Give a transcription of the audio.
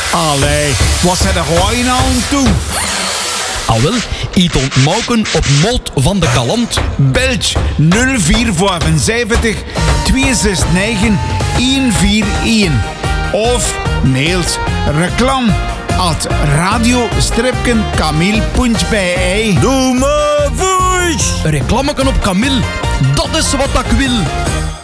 Allee, wat zijn er gewoon nou aan toe? Al wel, iets ontmoken op Molt van de Kalant. Belg 0475 269 141. Of mailt reclam at radio-kamil.be. Doe maar voice! Een reclameken op Camille, dat is wat ik wil.